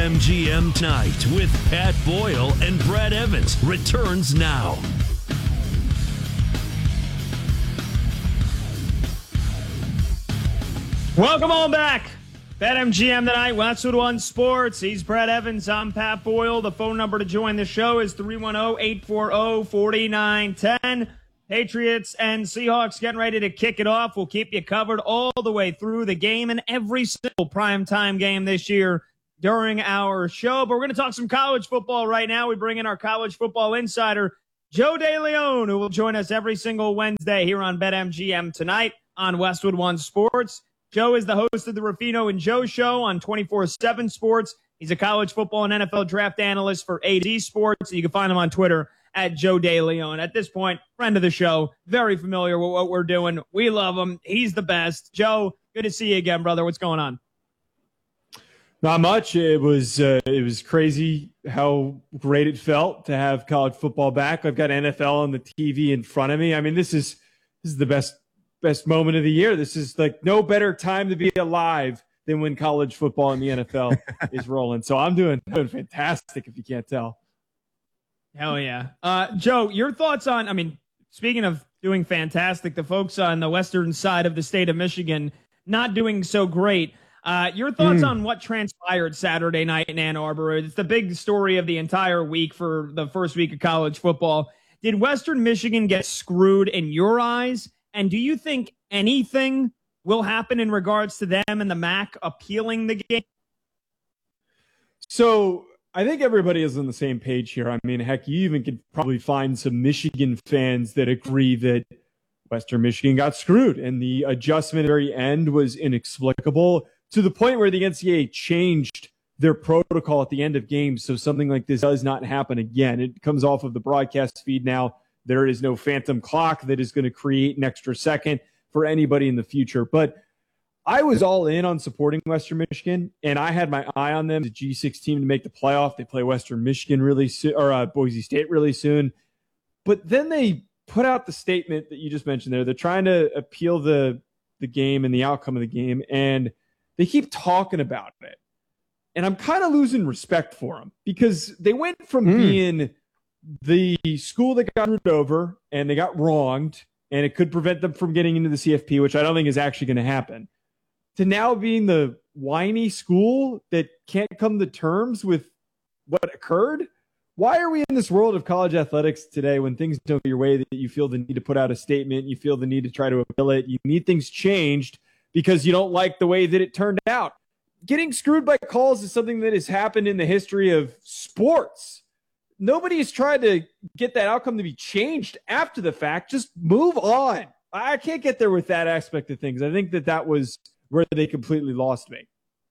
BetMGM Tonight with Pat Boyle and Brad Evans returns now. Welcome on back. BetMGM Tonight, Westwood One Sports. He's Brad Evans. I'm Pat Boyle. The phone number to join the show is 310-840-4910. Patriots and Seahawks getting ready to kick it off. We'll keep you covered all the way through the game and every single primetime game this year during our show. But we're going to talk some college football right now. We bring in our college football insider, Joe DeLeon, who will join us every single Wednesday here on BetMGM Tonight on Westwood One Sports. Joe is the host of the Ruffino and Joe Show on 24/7 Sports. He's a college football and NFL draft analyst for AD Sports. You can find him on Twitter at Joe DeLeon. At this point, friend of the show, very familiar with what we're doing. We love him. He's the best. Joe, good to see you again, brother. What's going on? Not much. It was crazy how great it felt to have college football back. I've got NFL on the TV in front of me. I mean, this is the best moment of the year. This is like no better time to be alive than when college football and the NFL is rolling. So I'm doing fantastic, if you can't tell. Hell yeah. Joe, your thoughts on, I mean, speaking of doing fantastic, the folks on the western side of the state of Michigan not doing so great. Your thoughts on what transpired Saturday night in Ann Arbor? It's the big story of the entire week for the first week of college football. Did Western Michigan get screwed in your eyes? And do you think anything will happen in regards to them and the MAC appealing the game? So I think everybody is on the same page here. I mean, heck, you even could probably find some Michigan fans that agree that Western Michigan got screwed and the adjustment at the very end was inexplicable to the point where the NCAA changed their protocol at the end of games so something like this does not happen again. It comes off of the broadcast feed now. There is no phantom clock that is going to create an extra second for anybody in the future. But I was all in on supporting Western Michigan, and I had my eye on them, the G6 team, to make the playoff. They play Western Michigan really soon, or Boise State really soon. But then they put out the statement that you just mentioned there. They're trying to appeal the game and the outcome of the game, and they keep talking about it. And I'm kind of losing respect for them because they went from being the school that got screwed over and they got wronged and it could prevent them from getting into the CFP, which I don't think is actually going to happen, to now being the whiny school that can't come to terms with what occurred. Why are we in this world of college athletics today when things don't go your way that you feel the need to put out a statement, you feel the need to try to appeal it, you need things changed because you don't like the way that it turned out? Getting screwed by calls is something that has happened in the history of sports. Nobody's tried to get that outcome to be changed after the fact. Just move on. I can't get there with that aspect of things. I think that was where they completely lost me.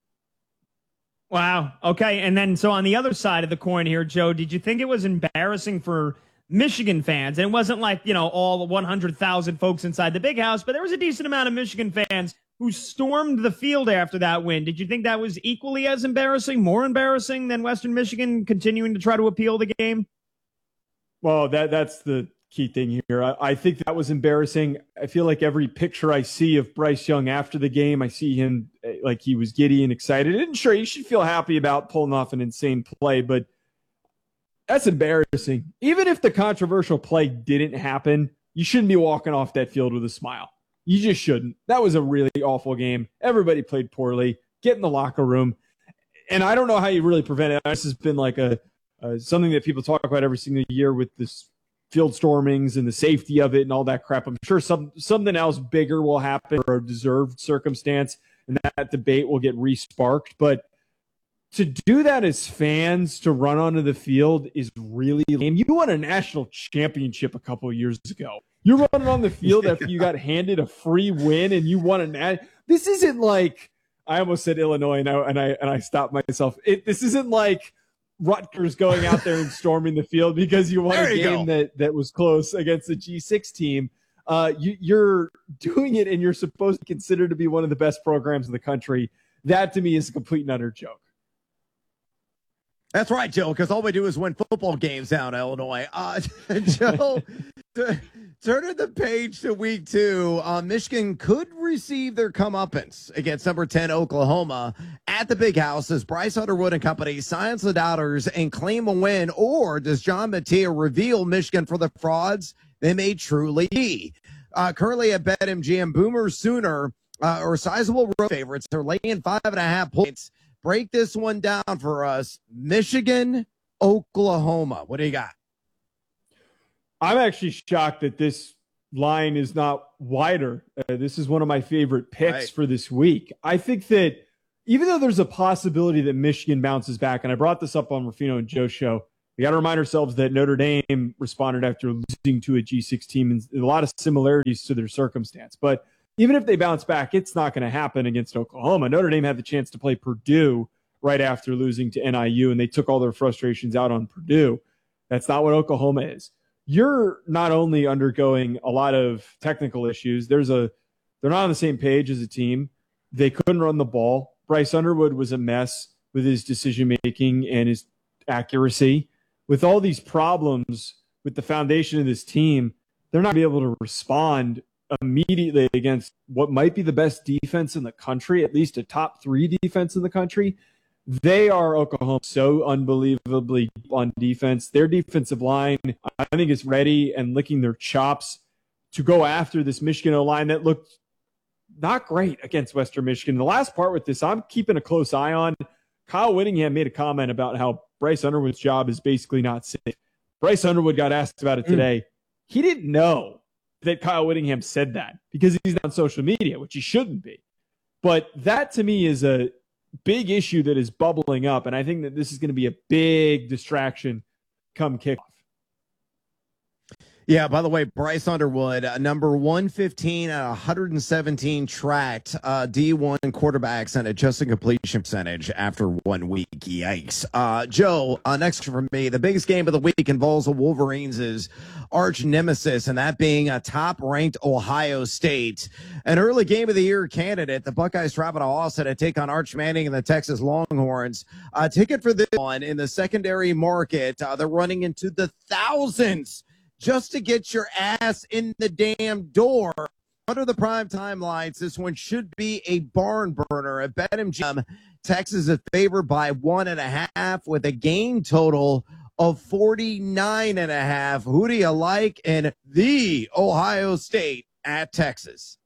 Wow. Okay. And then, so on the other side of the coin here, Joe, did you think it was embarrassing for Michigan fans? And it wasn't like, all 100,000 folks inside the big house, but there was a decent amount of Michigan fans who stormed the field after that win. Did you think that was equally as embarrassing, more embarrassing than Western Michigan continuing to try to appeal the game? Well, that's the key thing here. I think that was embarrassing. I feel like every picture I see of Bryce Young after the game, I see him like he was giddy and excited. And sure, you should feel happy about pulling off an insane play, but that's embarrassing. Even if the controversial play didn't happen, you shouldn't be walking off that field with a smile. You just shouldn't. That was a really awful game. Everybody played poorly. Get in the locker room. And I don't know how you really prevent it. This has been like something that people talk about every single year with this field stormings and the safety of it and all that crap. I'm sure something else bigger will happen or a deserved circumstance, and that debate will get re-sparked. But to do that as fans, to run onto the field, is really lame. You won a national championship a couple of years ago. You're running on the field after you got handed a free win and you won This isn't like, I almost said Illinois and I stopped myself. This isn't like Rutgers going out there and storming the field because you won a game that was close against the G6 team. You're doing it and you're supposed to consider to be one of the best programs in the country. That to me is a complete and utter joke. That's right, Joe, because all we do is win football games down in Illinois. Joe, Turning the page to week 2, Michigan could receive their comeuppance against number 10 Oklahoma at the Big House as Bryce Underwood and company silence the doubters and claim a win, or does John Mattia reveal Michigan for the frauds they may truly be? Currently at BetMGM, Boomer Sooner or sizable road favorites are laying 5.5 points. Break this one down for us. Michigan, Oklahoma. What do you got? I'm actually shocked that this line is not wider. This is one of my favorite picks for this week. I think that even though there's a possibility that Michigan bounces back, and I brought this up on Ruffino and Joe show, we got to remind ourselves that Notre Dame responded after losing to a G6 team, and a lot of similarities to their circumstance. But even if they bounce back, it's not going to happen against Oklahoma. Notre Dame had the chance to play Purdue right after losing to NIU, and they took all their frustrations out on Purdue. That's not what Oklahoma is. You're not only undergoing a lot of technical issues, they're not on the same page as a team. They couldn't run the ball. Bryce Underwood was a mess with his decision-making and his accuracy. With all these problems with the foundation of this team, they're not going to be able to respond immediately against what might be the best defense in the country, at least a top 3 defense in the country. They are Oklahoma so unbelievably on defense. Their defensive line, I think, is ready and licking their chops to go after this Michigan O-line that looked not great against Western Michigan. The last part with this, I'm keeping a close eye on. Kyle Whittingham made a comment about how Bryce Underwood's job is basically not safe. Bryce Underwood got asked about it today. He didn't know that Kyle Whittingham said that because he's not on social media, which he shouldn't be. But that, to me, is a big issue that is bubbling up, and I think that this is going to be a big distraction come kickoff. Yeah, by the way, Bryce Underwood, number 115 at 117 tracked D1 quarterbacks and adjusted completion percentage after 1 week. Yikes. Joe, next for me, the biggest game of the week involves the Wolverines' arch nemesis, and that being a top-ranked Ohio State. An early game of the year candidate, the Buckeyes travel to Austin to take on Arch Manning and the Texas Longhorns. Ticket for this one in the secondary market, they're running into the thousands just to get your ass in the damn door. Under the primetime lights, this one should be a barn burner. At BetMGM, Texas is favored by 1.5 with a game total of 49.5. Who do you like in the Ohio State at Texas?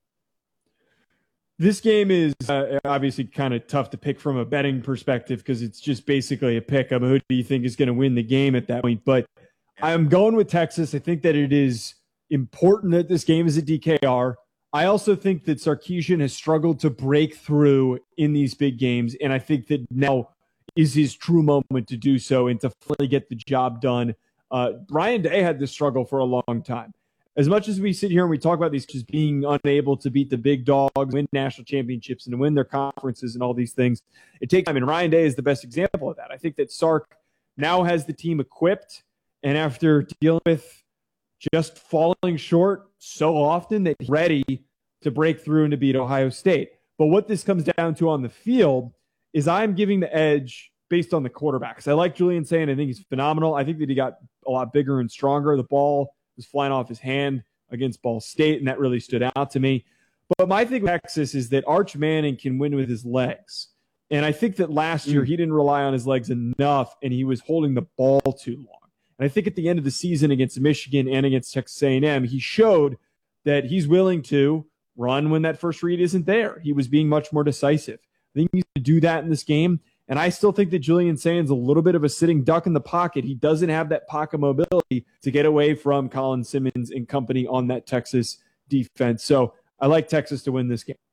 This game is obviously kind of tough to pick from a betting perspective because it's just basically a pick of who do you think is going to win the game at that point. But I'm going with Texas. I think that it is important that this game is a DKR. I also think that Sarkisian has struggled to break through in these big games, and I think that now is his true moment to do so and to finally get the job done. Ryan Day had this struggle for a long time. As much as we sit here and we talk about these just being unable to beat the big dogs, win national championships, and to win their conferences and all these things, it takes time. And Ryan Day is the best example of that. I think that Sark now has the team equipped, and after dealing with just falling short so often, that he's ready to break through and to beat Ohio State. But what this comes down to on the field is I'm giving the edge based on the quarterbacks. I like Julian Sayin. I think he's phenomenal. I think that he got a lot bigger and stronger. The ball was flying off his hand against Ball State, and that really stood out to me. But my thing with Texas is that Arch Manning can win with his legs. And I think that last year he didn't rely on his legs enough, and he was holding the ball too long. And I think at the end of the season against Michigan and against Texas A&M, he showed that he's willing to run when that first read isn't there. He was being much more decisive. I think he needs to do that in this game. And I still think that Julian Sayin's a little bit of a sitting duck in the pocket. He doesn't have that pocket mobility to get away from Colin Simmons and company on that Texas defense. So I like Texas to win this game.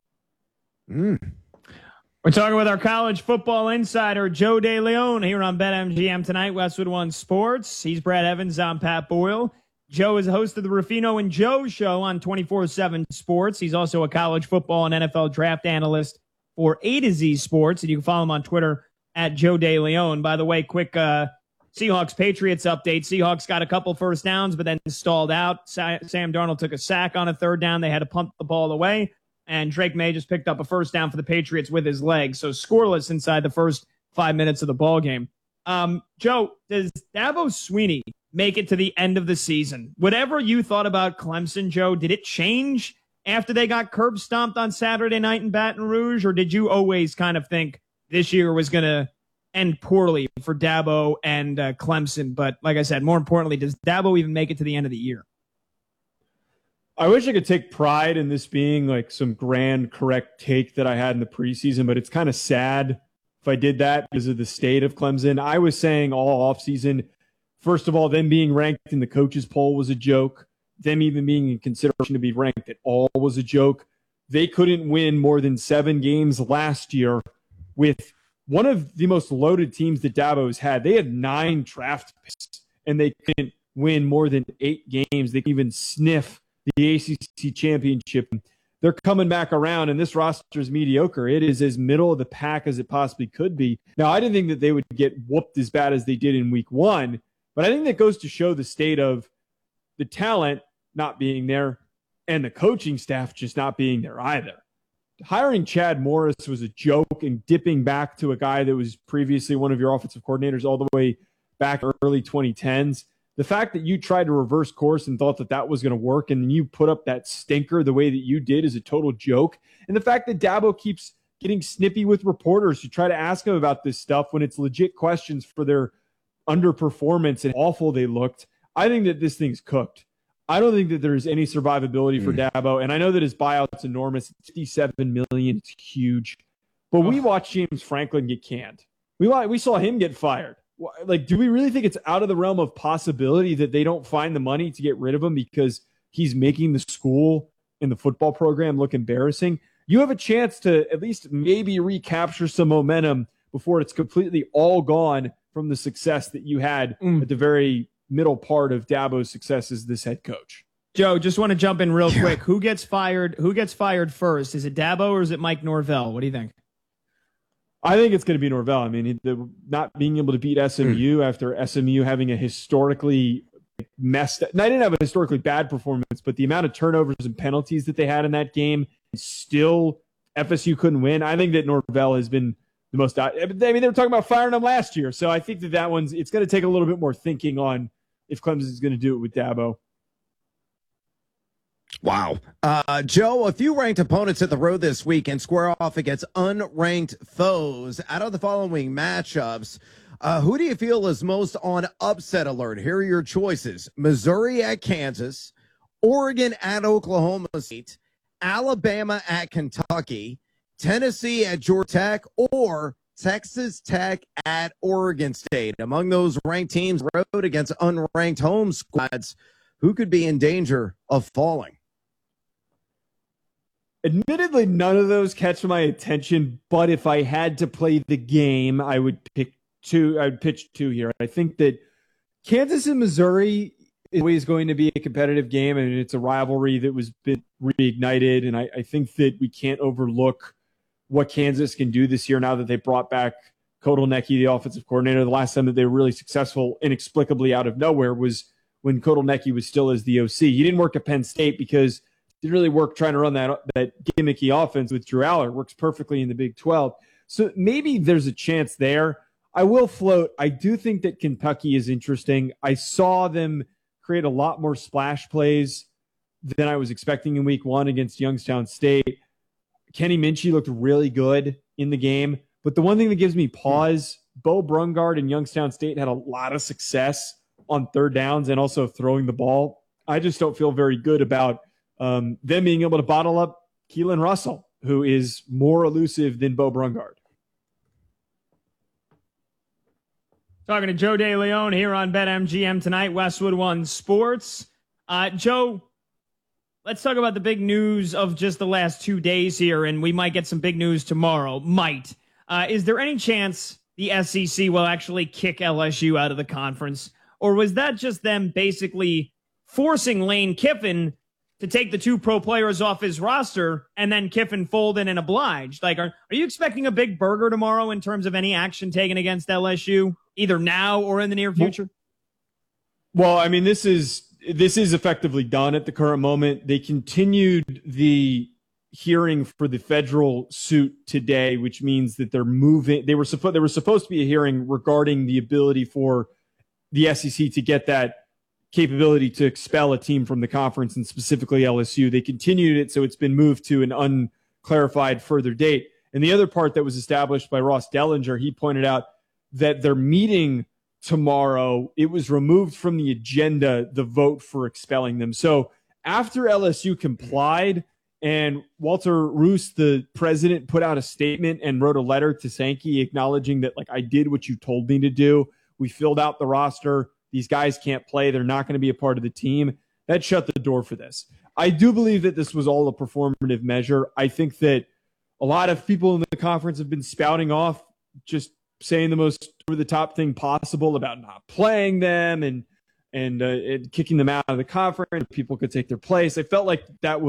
We're talking with our college football insider, Joe DeLeon, here on BetMGM tonight, Westwood One Sports. He's Brad Evans. I'm Pat Boyle. Joe is host of the Ruffino and Joe show on 24/7 Sports. He's also a college football and NFL draft analyst for A to Z Sports, and you can follow him on Twitter at Joe DeLeon. By the way, quick Seahawks-Patriots update. Seahawks got a couple first downs, but then stalled out. Sam Darnold took a sack on a third down. They had to punt the ball away, and Drake May just picked up a first down for the Patriots with his legs. So scoreless inside the first 5 minutes of the ball game. Joe, does Dabo Swinney make it to the end of the season. Whatever you thought about Clemson, Joe, did it change after they got curb stomped on Saturday night in Baton Rouge, or did you always kind of think this year was going to end poorly for Dabo and Clemson? But like I said, more importantly, does Dabo even make it to the end of the year? I wish I could take pride in this being like some grand correct take that I had in the preseason, but it's kind of sad if I did that because of the state of Clemson. I was saying all offseason, first of all, them being ranked in the coaches poll was a joke. Them even being in consideration to be ranked at all was a joke. They couldn't win more than 7 games last year with one of the most loaded teams that Dabo's had. They had 9 draft picks, and they couldn't win more than 8 games. They couldn't even sniff the ACC championship. They're coming back around, and this roster is mediocre. It is as middle of the pack as it possibly could be. Now, I didn't think that they would get whooped as bad as they did in week 1, but I think that goes to show the state of the talent not being there and the coaching staff just not being there either. Hiring Chad Morris was a joke, and dipping back to a guy that was previously one of your offensive coordinators all the way back early 2010s. The fact that you tried to reverse course and thought that that was going to work, and then you put up that stinker the way that you did is a total joke. And the fact that Dabo keeps getting snippy with reporters who try to ask him about this stuff when it's legit questions for their underperformance and awful they looked. I think that this thing's cooked. I don't think that there's any survivability for Dabo. And I know that his buyout's enormous. It's $57 million. It's huge. But we watched James Franklin get canned. We saw him get fired. Like, do we really think it's out of the realm of possibility that they don't find the money to get rid of him because he's making the school and the football program look embarrassing? You have a chance to at least maybe recapture some momentum before it's completely all gone from the success that you had at the very middle part of Dabo's success as this head coach. Joe, just want to jump in real quick. Who gets fired? Who gets fired first? Is it Dabo or is it Mike Norvell? What do you think? I think it's going to be Norvell. I mean, not being able to beat SMU after SMU having a historically messed up. I didn't have a historically bad performance, but the amount of turnovers and penalties that they had in that game, still FSU couldn't win. I think that Norvell has been the most. I mean, they were talking about firing him last year, so I think that one's. It's going to take a little bit more thinking on if Clemson is going to do it with Dabo. Wow. Joe, a few ranked opponents hit the road this week and square off against unranked foes. Out of the following matchups, who do you feel is most on upset alert? Here are your choices. Missouri at Kansas, Oregon at Oklahoma State, Alabama at Kentucky, Tennessee at Georgia Tech, or Texas Tech at Oregon State. Among those ranked teams road against unranked home squads, who could be in danger of falling? Admittedly, none of those catch my attention, but if I had to play the game, I would pick two. I would pitch 2 here. I think that Kansas and Missouri is always going to be a competitive game, and it's a rivalry that was been reignited, and I think that we can't overlook what Kansas can do this year now that they brought back Kotelnicki, the offensive coordinator. The last time that they were really successful inexplicably out of nowhere was when Kotelnicki was still as the OC. He didn't work at Penn State because didn't really work trying to run that gimmicky offense with Drew Aller. Works perfectly in the Big 12. So maybe there's a chance there. I will float. I do think that Kentucky is interesting. I saw them create a lot more splash plays than I was expecting in week 1 against Youngstown State. Kenny Minchie looked really good in the game. But the one thing that gives me pause, Bo Brungard and Youngstown State had a lot of success on third downs and also throwing the ball. I just don't feel very good about them being able to bottle up Keelan Russell, who is more elusive than Bo Brungard. Talking to Joe DeLeon here on BetMGM tonight, Westwood One Sports. Joe, let's talk about the big news of just the last 2 days here, and we might get some big news tomorrow. Is there any chance the SEC will actually kick LSU out of the conference? Or was that just them basically forcing Lane Kiffin to take the 2 pro players off his roster and then Kiffin fold in and obliged? Like, are you expecting a big burger tomorrow in terms of any action taken against LSU, either now or in the near future? Well, I mean, this is effectively done at the current moment. They continued the hearing for the federal suit today, which means that they're moving. There was supposed to be a hearing regarding the ability for the SEC to get that capability to expel a team from the conference, and specifically LSU. They continued it, so it's been moved to an unclarified further date. And the other part that was established by Ross Dellinger, he pointed out that their meeting tomorrow, it was removed from the agenda, the vote for expelling them. So after LSU complied and Walter Roos, the president, put out a statement and wrote a letter to Sankey acknowledging that, like, I did what you told me to do. We filled out the roster. These guys can't play. They're not going to be a part of the team. That shut the door for this. I do believe that this was all a performative measure. I think that a lot of people in the conference have been spouting off, just saying the most over-the-top thing possible about not playing them and kicking them out of the conference. People could take their place. I felt like that was